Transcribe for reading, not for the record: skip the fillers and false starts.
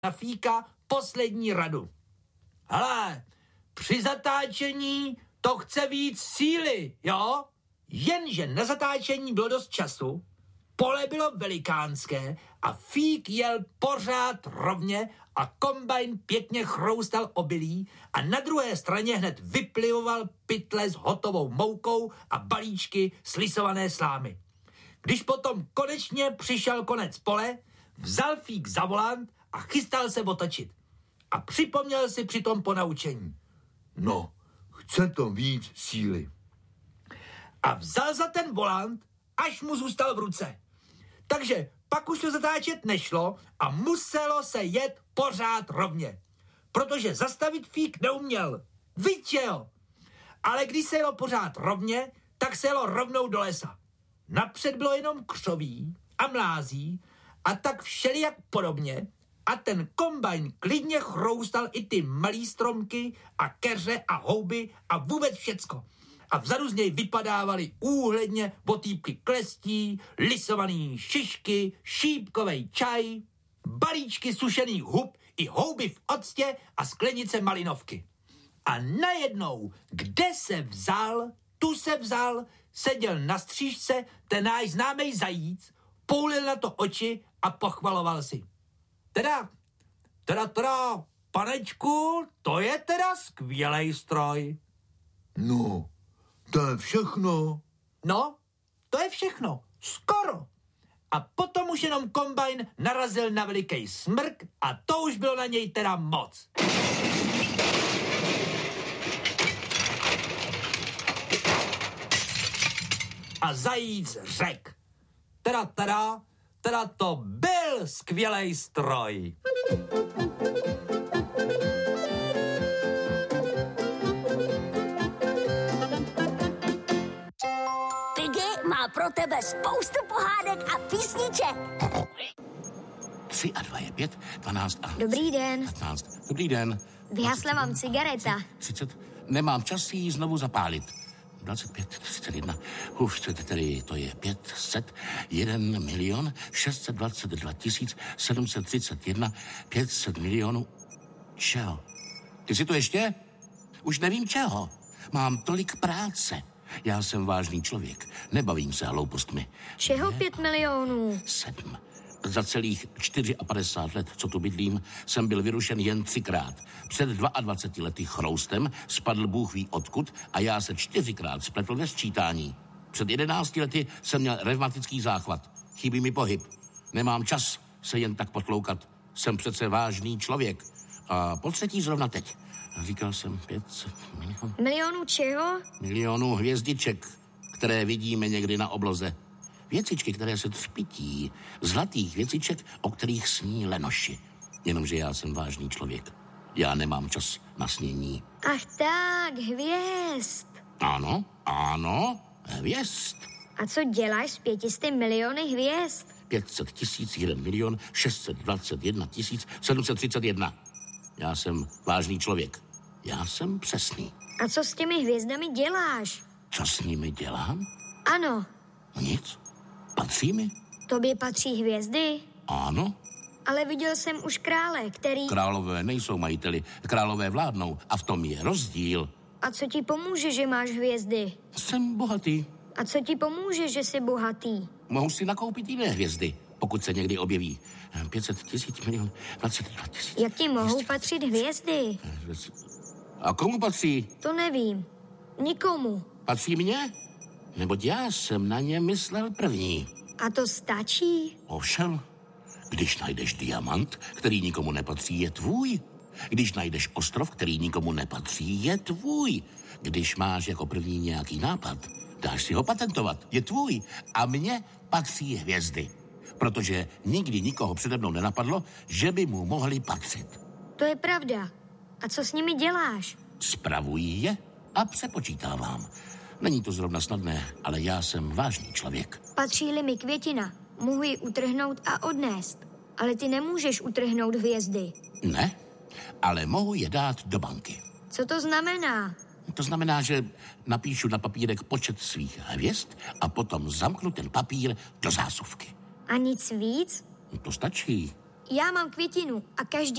na Fíka poslední radu. Hele, při zatáčení to chce víc síly, jo? Jenže na zatáčení bylo dost času, pole bylo velikánské a Fík jel pořád rovně a kombajn pěkně chroustal obilí a na druhé straně hned vyplivoval pytle s hotovou moukou a balíčky slisované slámy. Když potom konečně přišel konec pole, vzal Fík za volant a chystal se otočit. A připomněl si přitom ponaučení. No, chce to víc síly. A vzal za ten volant, až mu zůstal v ruce. Takže pak už to zatáčet nešlo a muselo se jet pořád rovně. Protože zastavit Fík neuměl. Vyčel. Ale když se jelo pořád rovně, tak se jelo rovnou do lesa. Napřed bylo jenom křoví a mlází a tak všelijak podobně a ten kombajn klidně chroustal i ty malý stromky a keře a houby a vůbec všecko. A vzadu z něj vypadávaly úhledně botýpky klestí, lisovaný šišky, šípkovej čaj, balíčky sušených hub i houby v octě a sklenice malinovky. A najednou, kde se vzal, tu se vzal, seděl na střížce ten náš známej zajíc, poulil na to oči a pochvaloval si. Teda, panečku, to je teda skvělej stroj. No, to je všechno. No, to je všechno. Skoro. A potom už jenom kombajn narazil na veliký smrk a to už bylo na něj teda moc. A zajíc řekl. Teda to byl skvělej stroj. Piggy má pro tebe spoustu pohádek a písniček. 3 a 2 je 5, 12 a... Dobrý den. 15. Dobrý den. Vyhasla vám cigareta. 30. Nemám čas ji znovu zapálit. 25, 31. Už tedy to je 501 622 731 500 milionů. Čeho? Ty si to ještě? Už nevím čeho. Mám tolik práce. Já jsem vážný člověk. Nebavím se hloupostmi. Čeho 5 milionů? 7. Za celých 54 let, co tu bydlím, jsem byl vyrušen jen 3krát. Před 22 lety chroustem spadl Bůh ví odkud a já se 4krát spletl ve sčítání. Před 11 lety jsem měl revmatický záchvat. Chybí mi pohyb. Nemám čas se jen tak potloukat. Jsem přece vážný člověk. A po třetí zrovna teď. Říkal jsem 500 milionů. Milionů čeho? Milionů hvězdiček, které vidíme někdy na obloze. Věcičky, které se třpití, zlatých věciček, o kterých sní lenoši. Jenomže já jsem vážný člověk. Já nemám čas na snění. Ach tak, hvězd. Ano, hvězd. A co děláš s 500 miliony hvězd? 500 tisíc, 1 milion, 621 731. Já jsem vážný člověk. Já jsem přesný. A co s těmi hvězdami děláš? Co s nimi dělám? Ano. Nic. Patří mi? Tobě patří hvězdy? Ano. Ale viděl jsem už krále, který... Králové nejsou majiteli, králové vládnou a v tom je rozdíl. A co ti pomůže, že máš hvězdy? Jsem bohatý. A co ti pomůže, že jsi bohatý? Mohu si nakoupit jiné hvězdy, pokud se někdy objeví. 500 tisíc, milion, 22 tisíc. Jak ti mohou patřit hvězdy? A komu patří? To nevím. Nikomu. Patří mně? Neboť já jsem na ně myslel první. A to stačí? Ovšem, když najdeš diamant, který nikomu nepatří, je tvůj. Když najdeš ostrov, který nikomu nepatří, je tvůj. Když máš jako první nějaký nápad, dáš si ho patentovat, je tvůj. A mně patří hvězdy. Protože nikdy nikoho přede mnou nenapadlo, že by mu mohly patřit. To je pravda. A co s nimi děláš? Spravuji je a přepočítávám. Není to zrovna snadné, ale já jsem vážný člověk. Patří-li mi květina, mohu ji utrhnout a odnést. Ale ty nemůžeš utrhnout hvězdy. Ne, ale mohu je dát do banky. Co to znamená? To znamená, že napíšu na papírek počet svých hvězd a potom zamknu ten papír do zásuvky. A nic víc? To stačí. Já mám květinu a každý